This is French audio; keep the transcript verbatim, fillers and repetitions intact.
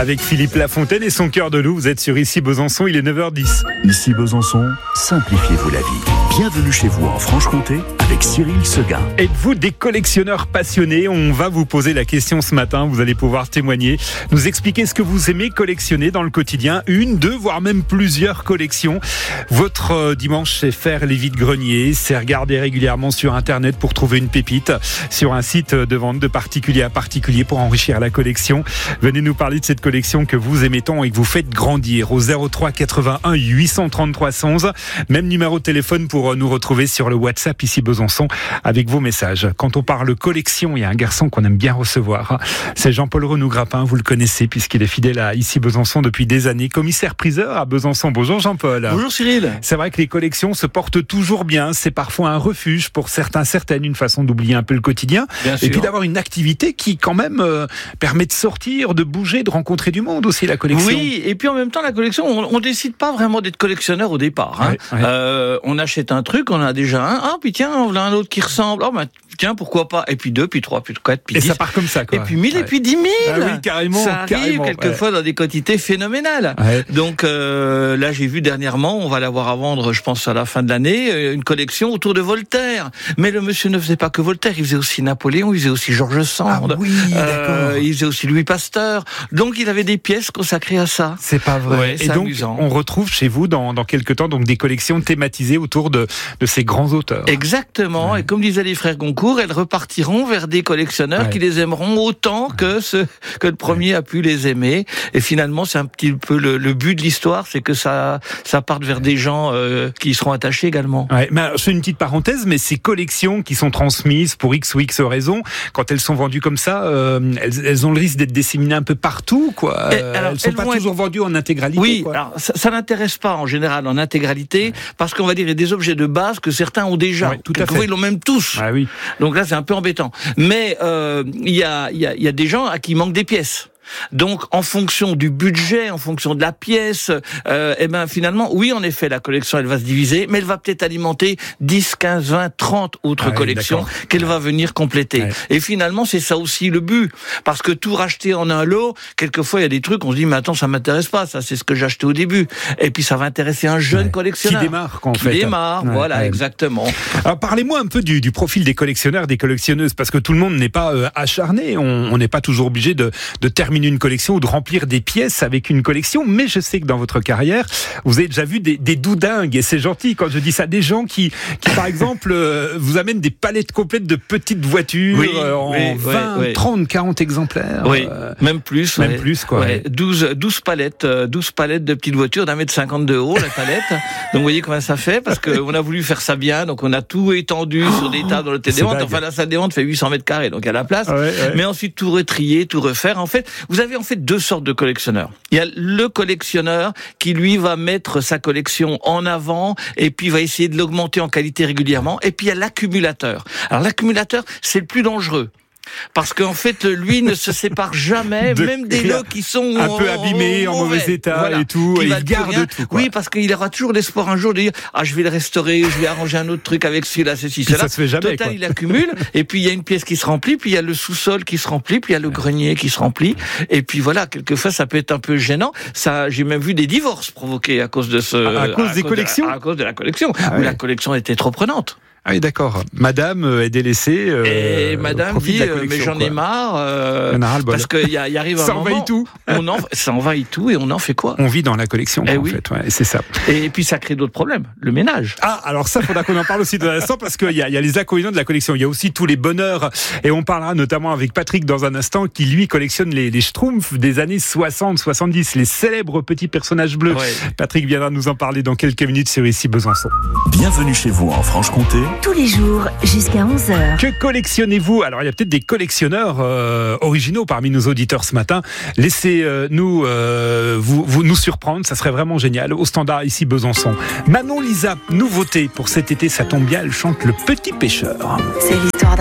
avec Philippe Lafontaine et son cœur de loup. Vous êtes sur Ici Besançon, il est neuf heures dix. Ici Besançon, simplifiez-vous la vie. Bienvenue chez vous en Franche-Comté avec Cyril Seguin. Êtes-vous des collectionneurs passionnés? On va vous poser la question ce matin, vous allez pouvoir témoigner, nous expliquer ce que vous aimez collectionner dans le quotidien. Une, deux, voire même plusieurs collections. Votre euh, dimanche, c'est faire les vides-greniers, c'est regarder régulièrement sur Internet pour trouver une pépite, sur un site de vente de particulier à particulier pour enrichir la collection. Venez nous parler de cette collection que vous aimez tant et que vous faites grandir au zéro trois quatre-vingt-un huit cent trente-trois onze. Même numéro de téléphone pour nous retrouver sur le WhatsApp Ici Besançon avec vos messages. Quand on parle collection, il y a un garçon qu'on aime bien recevoir. C'est Jean-Paul Renou-Grappin, vous le connaissez puisqu'il est fidèle à Ici Besançon depuis des années, commissaire-priseur à Besançon. Bonjour Jean-Paul. Bonjour Cyril. C'est vrai que les collections se portent toujours bien. C'est parfois un refuge pour certains, certaines, une façon d'oublier un peu le quotidien. Bien et sûr. puis d'avoir une activité qui quand même euh, permet de sortir, de bouger, de rencontrer du monde aussi, la collection. Oui, et puis en même temps, la collection, on, on décide pas vraiment d'être collectionneur au départ. Hein. Ouais, ouais. Euh, on achète un truc, on a déjà un, ah puis tiens, on a un autre qui ressemble, oh ben tiens, pourquoi pas, et puis deux, puis trois, puis quatre, puis Et dix. ça part comme ça, quoi. Et puis mille, Ouais. et puis dix mille. Ah oui, carrément, Ça arrive carrément, quelquefois dans des quantités phénoménales. Ouais. Donc euh, là, j'ai vu dernièrement, on va l'avoir à vendre, je pense à la fin de l'année, une collection autour de Voltaire. Mais le monsieur ne faisait pas que Voltaire, il faisait aussi Napoléon, il faisait aussi Georges Sand. Ah oui, euh, d'accord. il faisait aussi Louis Pasteur. Donc il avait des pièces consacrées à ça. C'est pas vrai. Ouais, et c'est donc, amusant. on retrouve chez vous dans, dans quelques temps donc des collections thématisées autour de, de ces grands auteurs. Exactement. Ouais. Et comme disaient les frères Goncourt, elles repartiront vers des collectionneurs Ouais. qui les aimeront autant que ce que le premier a pu les aimer. Et finalement, c'est un petit peu le, le but de l'histoire, c'est que ça, ça parte vers des gens euh, qui y seront attachés également. Ouais, mais alors, je fais une petite parenthèse, mais ces collections qui sont transmises pour X ou X raisons, quand elles sont vendues comme ça, euh, elles, elles ont le risque d'être disséminées un peu partout, quoi. Et Euh, alors, elles sont elles pas vont toujours vendues en intégralité. Oui, quoi. alors ça, ça n'intéresse pas en général en intégralité, parce qu'on va dire il y a des objets de base que certains ont déjà. Ouais, tout à Quelquefois, fait. ils l'ont même tous. Ah oui. Donc là, c'est un peu embêtant. Mais euh, il y a, il y a, il y a des gens à qui il manque des pièces. Donc, en fonction du budget, en fonction de la pièce, euh, eh ben finalement, oui, en effet, la collection, elle va se diviser, mais elle va peut-être alimenter dix, quinze, vingt, trente autres Ah oui, collections d'accord. qu'elle va venir compléter. Ouais. Et finalement, c'est ça aussi le but, parce que tout racheter en un lot, quelquefois, il y a des trucs, on se dit, mais attends, ça m'intéresse pas, ça, c'est ce que j'ai acheté au début. Et puis, ça va intéresser un jeune Ouais. collectionneur. Qui démarre, quoi, en Qui fait. démarre, Ouais, voilà, ouais. exactement. Alors parlez-moi un peu du, du profil des collectionneurs, des collectionneuses, parce que tout le monde n'est pas euh, acharné, on on n'est pas toujours obligé de, de terminer une collection ou de remplir des pièces avec une collection, mais je sais que dans votre carrière, vous avez déjà vu des, des doudingues, et c'est gentil quand je dis ça, des gens qui, qui par exemple, euh, vous amènent des palettes complètes de petites voitures Oui, euh, en oui, vingt, oui, oui. trente, quarante exemplaires. Oui, euh, même plus. même ouais. plus, quoi, Ouais, ouais. douze, douze palettes, euh, douze palettes de petites voitures d'un mètre cinquante de haut, la palette. Donc, vous voyez combien ça fait, parce qu'on a voulu faire ça bien, donc on a tout étendu sur des tables dans l'hôtel c'est des ventes. dingue. Enfin, la salle des ventes fait huit cents mètres carrés, donc il y a la place. Ouais, ouais. Mais ensuite, tout retrier, tout refaire. En fait, vous avez en fait deux sortes de collectionneurs. Il y a le collectionneur qui, lui, va mettre sa collection en avant et puis va essayer de l'augmenter en qualité régulièrement. Et puis, il y a l'accumulateur. Alors, l'accumulateur, c'est le plus dangereux. Parce qu'en fait, lui ne se sépare jamais, De même des rien. lots qui sont Un peu abîmés, en mauvais état et tout, qui et valent il plus garde rien. tout, quoi. Oui, parce qu'il aura toujours l'espoir un jour de dire ah je vais le restaurer, je vais arranger un autre truc avec celui-là, ceci, Puis cela. ça se fait jamais, Total, quoi. il accumule, et puis il y a une pièce qui se remplit, puis il y a le sous-sol qui se remplit, puis il y a le grenier qui se remplit, et puis voilà, quelquefois ça peut être un peu gênant. Ça, j'ai même vu des divorces provoqués à cause de ce, À- à cause des de la- collections à cause de la collection, Ah où ouais. la collection était trop prenante. Ah oui, d'accord. Madame euh, est délaissée. euh, Et au madame profit dit, de la euh, mais collection, j'en quoi. ai marre, euh, Il y en a ras-le-bol. parce qu'il y, a- il y arrive un Ça moment, envahit tout. on en, ça envahit tout, et on en fait quoi? On vit dans la collection, Eh en oui. fait, ouais, c'est ça. Et puis ça crée d'autres problèmes, le ménage. Ah, alors ça, faudra qu'on en parle aussi de l'instant, parce qu'il y a, il y a les inconvénients de la collection. Il y a aussi tous les bonheurs. Et on parlera notamment avec Patrick dans un instant, qui lui collectionne les, les schtroumpfs des années soixante soixante-dix, les célèbres petits personnages bleus. Ouais. Patrick viendra nous en parler dans quelques minutes sur Ici Besançon. Bienvenue chez vous en Franche-Comté Tous les jours jusqu'à onze heures. Que collectionnez-vous? Alors, il y a peut-être des collectionneurs euh, originaux parmi nos auditeurs ce matin. Laissez-nous euh, vous, vous nous surprendre, ça serait vraiment génial. Au standard Ici Besançon. Manon Lisa, nouveauté pour cet été, ça tombe bien, elle chante Le Petit Pêcheur. C'est l'histoire d'un